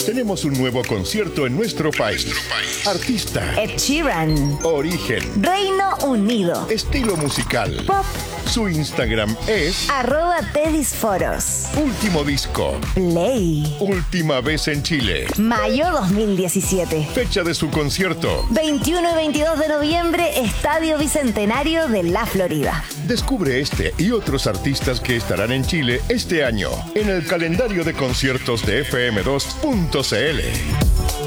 Tenemos un nuevo concierto en nuestro país. Artista. Ed Sheeran. Origen. Reino Unido. Estilo musical. Pop. Su Instagram es @tedisforos. Último disco. Play. Última vez en Chile. Mayo 2017. Fecha de su concierto. 21 y 22 de noviembre, Estadio Bicentenario de La Florida. Descubre este y otros artistas que estarán en Chile este año en el calendario de conciertos de fm2.cl.